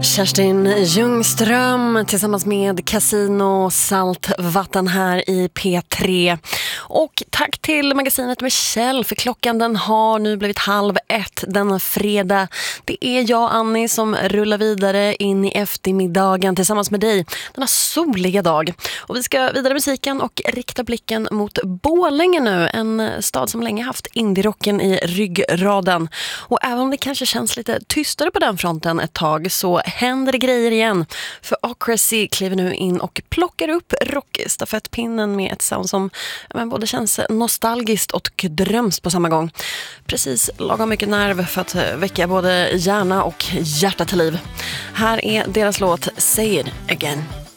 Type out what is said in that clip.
Kerstin Ljungström tillsammans med Casino Saltvatten här i P3. Och tack till magasinet Michelle, för klockan den har nu blivit 12:30 denna fredag. Det är jag, Annie, som rullar vidare in i eftermiddagen tillsammans med dig denna soliga dag. Och vi ska vidare musiken och rikta blicken mot Borlänge nu, en stad som länge haft indie-rocken i ryggraden. Och även om det kanske känns lite tystare på den fronten ett tag, så händer det grejer igen. För Ocracy kliver nu in och plockar upp rockstafettpinnen med ett sound som både känns nostalgiskt och drömskt på samma gång. Precis lagom mycket nerv för att väcka både hjärna och hjärta till liv. Här är deras låt Say It Again.